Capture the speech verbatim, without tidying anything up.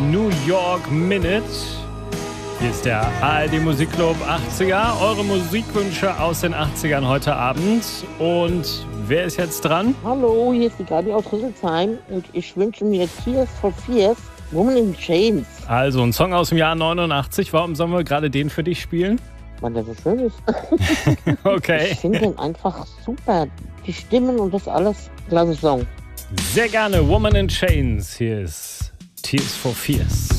New York Minute. Hier ist der A R D Musikclub achtziger. Eure Musikwünsche aus den achtzigern heute Abend. Und wer ist jetzt dran? Hallo, hier ist die Gabi aus Rüsselsheim und ich wünsche mir Tears for Fears, Woman in Chains. Also ein Song aus dem Jahr neunundachtzig. Warum sollen wir gerade den für dich spielen? Weil der so schön ist. Okay. Ich finde den einfach super. Die Stimmen und das alles. Klasse Song. Sehr gerne. Woman in Chains. Hier ist Tears for Fears.